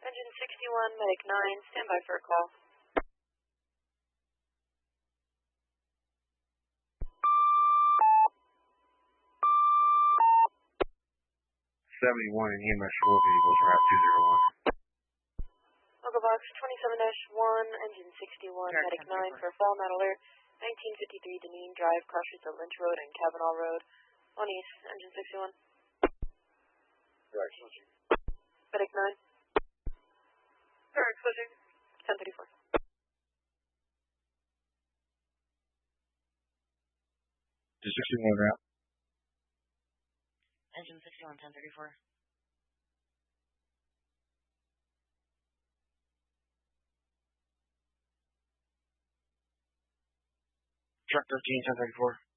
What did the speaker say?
Engine 61, Medic 9, stand by for a call. 71 and EMS 4 vehicles, Route 201. Local Box 27-1, Engine 61, Medic 9 for fall not alert. 1953 Deneen Drive crosses the Lynch Road and Kavanaugh Road. On East, Engine 61. Direct switching. Medic 9. Direct switching. 1034. Engine 61 route. Engine 61, 1034. Truck 13, 1034.